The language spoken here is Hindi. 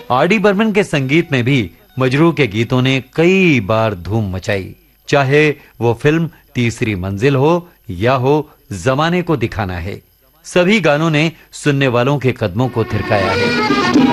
आर.डी. बर्मन के संगीत में भी मजरू के गीतों ने कई बार धूम मचाई, चाहे वो फिल्म तीसरी मंजिल हो या हो जमाने को दिखाना है। सभी गानों ने सुनने वालों के कदमों को थिरकाया है।